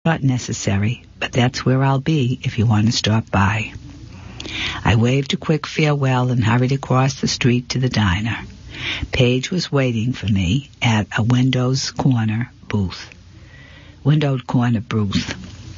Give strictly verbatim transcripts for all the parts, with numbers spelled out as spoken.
Not necessary, but that's where I'll be if you want to stop by. I waved a quick farewell and hurried across the street to the diner. Paige was waiting for me at a Windows corner booth. Windowed corner booth.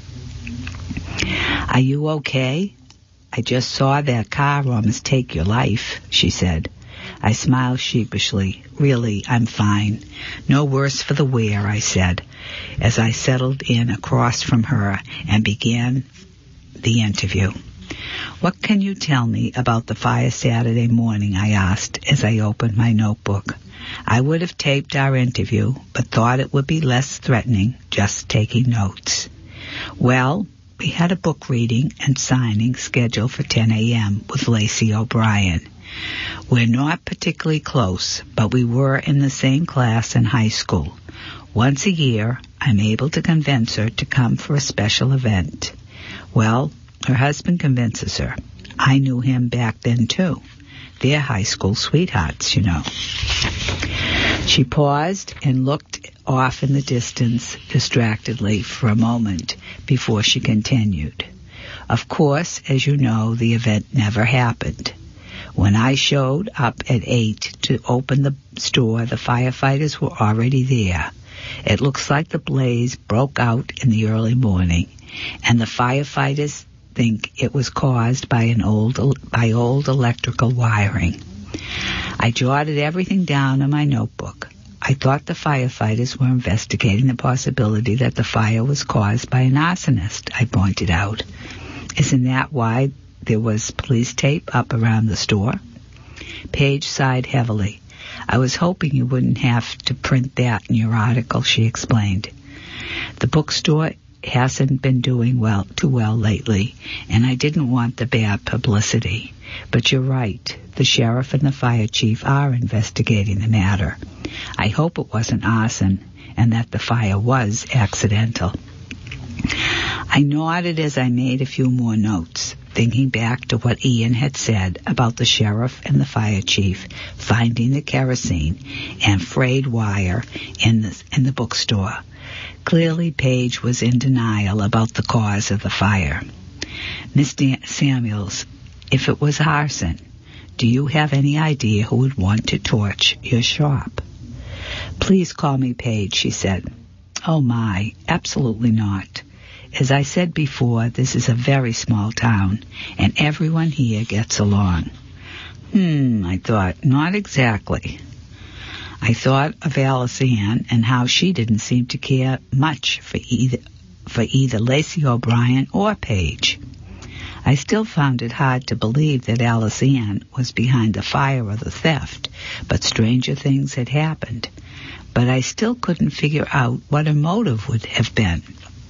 Are you okay? I just saw that car almost take your life, she said. I smiled sheepishly. Really, I'm fine. No worse for the wear, I said, as I settled in across from her and began the interview. What can you tell me about the fire Saturday morning, I asked as I opened my notebook. I would have taped our interview, but thought it would be less threatening just taking notes. Well, we had a book reading and signing scheduled for ten a.m. with Lacey O'Brien. We're not particularly close, but we were in the same class in high school. Once a year, I'm able to convince her to come for a special event. Well, her husband convinces her. I knew him back then, too. They're high school sweethearts, you know. She paused and looked off in the distance distractedly for a moment before she continued. Of course, as you know, the event never happened. When I showed up at eight to open the store, the firefighters were already there. It looks like the blaze broke out in the early morning, and the firefighters think it was caused by an old by old electrical wiring. I jotted everything down in my notebook. I thought the firefighters were investigating the possibility that the fire was caused by an arsonist, I pointed out. Isn't that why there was police tape up around the store? Paige sighed heavily. I was hoping you wouldn't have to print that in your article, she explained. The bookstore hasn't been doing well too well lately, and I didn't want the bad publicity. But you're right. The sheriff and the fire chief are investigating the matter. I hope it wasn't arson and that the fire was accidental. I nodded as I made a few more notes, thinking back to what Ian had said about the sheriff and the fire chief finding the kerosene and frayed wire in the, in the bookstore. Clearly, Paige was in denial about the cause of the fire. Miss Samuels, if it was arson, do you have any idea who would want to torch your shop? Please call me Paige, she said. Oh my, absolutely not. As I said before, this is a very small town, and everyone here gets along. Hmm, I thought, not exactly. I thought of Alice Ann and how she didn't seem to care much for either for either Lacey O'Brien or Paige. I still found it hard to believe that Alice Ann was behind the fire or the theft, but stranger things had happened. But I still couldn't figure out what her motive would have been.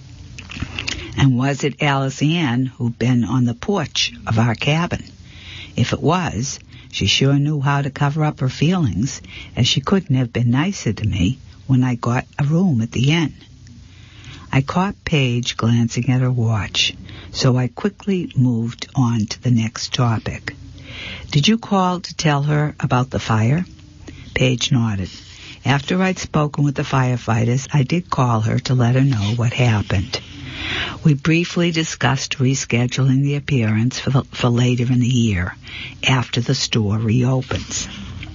And was it Alice Ann who'd been on the porch of our cabin? If it was, she sure knew how to cover up her feelings, as she couldn't have been nicer to me when I got a room at the inn. I caught Paige glancing at her watch, so I quickly moved on to the next topic. Did you call to tell her about the fire? Paige nodded. After I'd spoken with the firefighters, I did call her to let her know what happened. We briefly discussed rescheduling the appearance for, the, for later in the year, after the store reopens.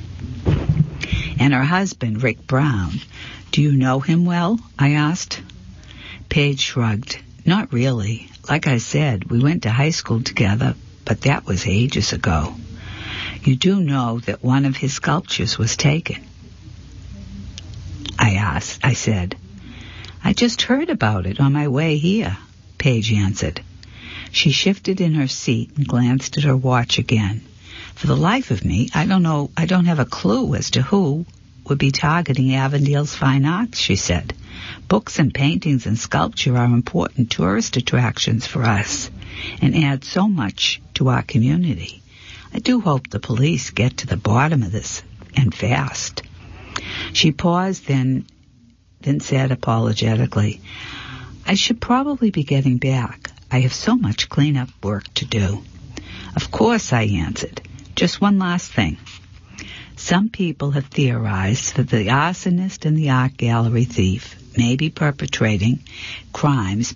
And her husband, Rick Brown, do you know him well? I asked. Paige shrugged. Not really. Like I said, we went to high school together, but that was ages ago. You do know that one of his sculptures was taken? I asked. I said. I just heard about it on my way here, Paige answered. She shifted in her seat and glanced at her watch again. For the life of me, I don't know, I don't have a clue as to who would be targeting Avondale's fine arts, she said. Books and paintings and sculpture are important tourist attractions for us and add so much to our community. I do hope the police get to the bottom of this, and fast. She paused, then then said apologetically, I should probably be getting back. I have so much cleanup work to do. Of course, I answered. Just one last thing. Some people have theorized that the arsonist and the art gallery thief may be perpetrating crimes